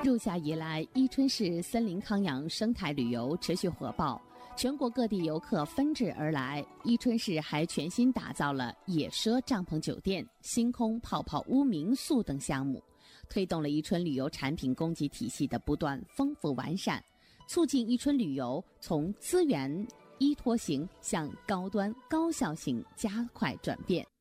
入夏以来，伊春市森林康养生态旅游持续火爆，全国各地游客纷至而来。伊春市还全新打造了野奢帐篷酒店、星空泡泡屋民宿等项目，推动了伊春旅游产品供给体系的不断丰富完善，促进伊春旅游从资源依托型向高端高效型加快转变。